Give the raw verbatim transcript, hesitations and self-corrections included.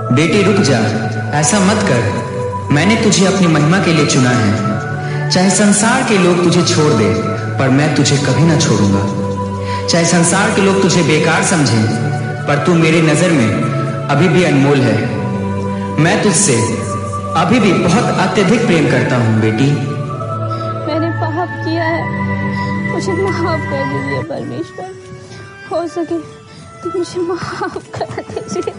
बेटी रुक जा, ऐसा मत कर। मैंने तुझे अपनी महिमा के लिए चुना है। चाहे संसार के लोग तुझे छोड़ दे, पर मैं तुझे कभी ना छोड़ूंगा। चाहे संसार के लोग तुझे बेकार समझें, पर तू मेरी नजर में अभी भी अनमोल है। मैं तुझसे अभी भी बहुत अत्यधिक प्रेम करता हूँ बेटी। मैंने पाप किया है, मुझे माफ कर दीजिए परमेश्वर। हो सके तो मुझे माफ कर दीजिए।